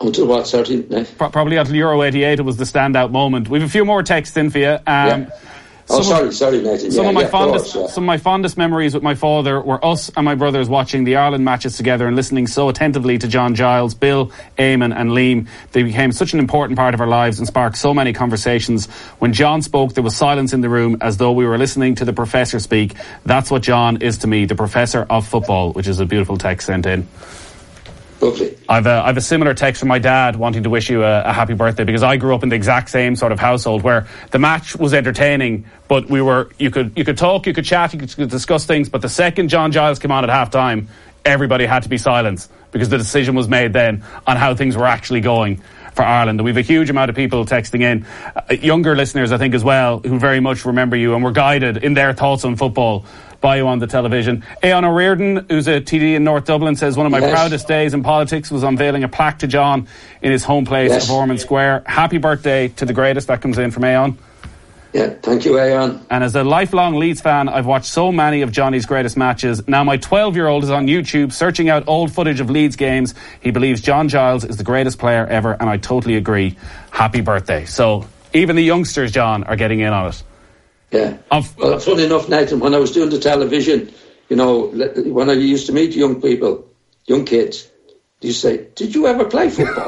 Until what, 13? Probably until Euro 88, it was the standout moment. We have a few more texts in for you. Sorry, Nathan. Some of my fondest memories with my father were us and my brothers watching the Ireland matches together and listening so attentively to John Giles, Bill, Eamon and Liam. They became such an important part of our lives and sparked so many conversations. When John spoke, there was silence in the room as though we were listening to the professor speak. That's what John is to me, the professor of football, which is a beautiful text sent in. Lovely. I've a similar text from my dad wanting to wish you a happy birthday, because I grew up in the exact same sort of household where the match was entertaining, but you could talk, you could chat, you could discuss things, but the second John Giles came on at half time, everybody had to be silent because the decision was made then on how things were actually going for Ireland. And we have a huge amount of people texting in, younger listeners I think as well, who very much remember you and were guided in their thoughts on football by you on the television. Aon O'Riordan, who's a TD in North Dublin, says one of my proudest days in politics was unveiling a plaque to John in his home place of Ormond Square. Happy birthday to the greatest. That comes in from Aon. Yeah, thank you, Aon. And as a lifelong Leeds fan, I've watched so many of Johnny's greatest matches. Now my 12-year-old is on YouTube searching out old footage of Leeds games. He believes John Giles is the greatest player ever, and I totally agree. Happy birthday. So even the youngsters, John, are getting in on it. Yeah. Well, funny enough, Nathan, when I was doing the television, when I used to meet young people, young kids, they used to say, "Did you ever play football?"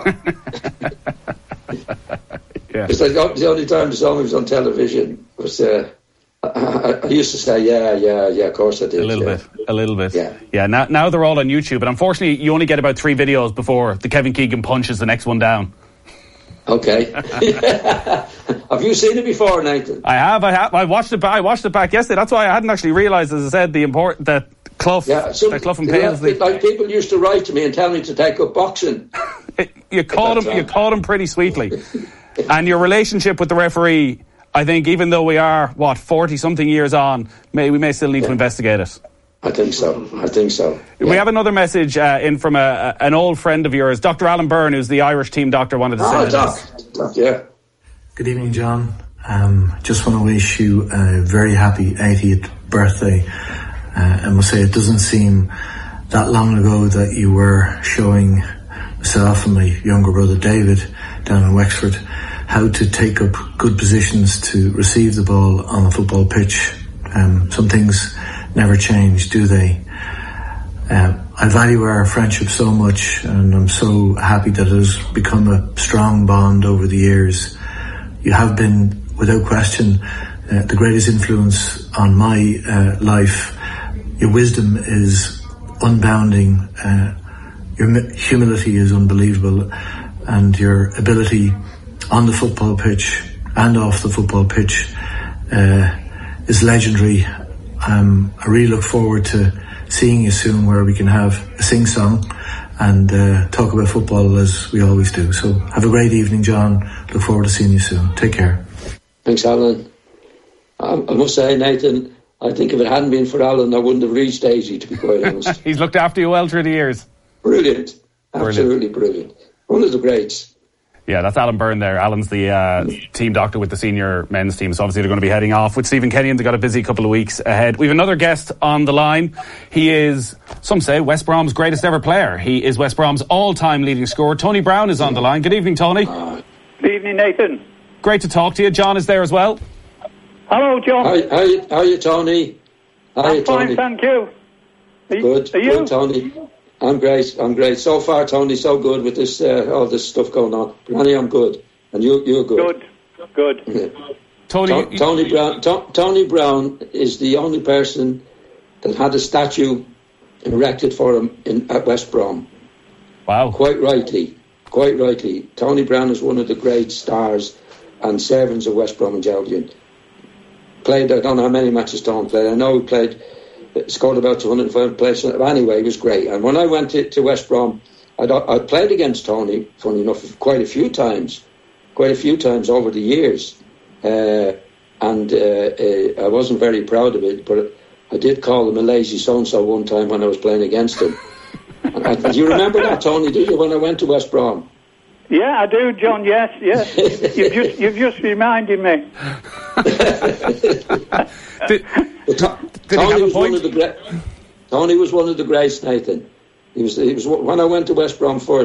Yeah. It's like the only time they saw me was on television. Was I used to say, yeah, of course I did. A little bit. Yeah. Now they're all on YouTube, but unfortunately, you only get about 3 videos before the Kevin Keegan punches the next one down. Okay. Have you seen it before, Nathan? I have. I watched it back yesterday. That's why I hadn't actually realised, as I said, that Clough and Paisley. Like people used to write to me and tell me to take up boxing. You caught him pretty sweetly. And your relationship with the referee, I think, even though we are 40-something years on, we may still need to investigate it. I think so. Yeah. We have another message in from an old friend of yours, Dr. Alan Byrne, who's the Irish team doctor, wanted to say Doc, yeah. Good evening, John. Just want to wish you a very happy 80th birthday. I must say it doesn't seem that long ago that you were showing myself and my younger brother David down in Wexford how to take up good positions to receive the ball on a football pitch. Some things never change, do they? I value our friendship so much, and I'm so happy that it has become a strong bond over the years. You have been, without question, the greatest influence on my life. Your wisdom is unbounding, your humility is unbelievable, and your ability on the football pitch and off the football pitch is legendary. I really look forward to seeing you soon, where we can have a sing-song and talk about football as we always do. So have a great evening, John. Look forward to seeing you soon. Take care. Thanks, Alan. I must say, Nathan, I think if it hadn't been for Alan, I wouldn't have reached 80, to be quite honest. He's looked after you well through the years. Brilliant. Absolutely brilliant. One of the greats. Yeah, that's Alan Byrne there. Alan's the team doctor with the senior men's team, so obviously they're going to be heading off with Stephen Kenyon. They've got a busy couple of weeks ahead. We have another guest on the line. He is, some say, West Brom's greatest ever player. He is West Brom's all-time leading scorer. Tony Brown is on the line. Good evening, Tony. Good evening, Nathan. Great to talk to you. John is there as well. Hello, John. How are you, Tony? I'm fine, thank you. Good. Are you? Good, Tony. I'm great. So far, Tony, so good with this all this stuff going on. Ronnie, I'm good. And you're good. Good. Yeah. Tony Brown is the only person that had a statue erected for him at West Brom. Wow. Quite rightly. Tony Brown is one of the great stars and servants of West Brom and Albion. Played, I don't know how many matches Tony played. I know he played, scored about 205 places. Anyway, he was great. And when I went to West Brom, I played against Tony, funny enough, quite a few times over the years. I wasn't very proud of it, but I did call him a lazy so-and-so one time when I was playing against him. Do you remember that, Tony, do you, when I went to West Brom? Yeah, I do, John, yes. You've just reminded me. Tony was one of the greats, Nathan. He was when I went to West Brom first.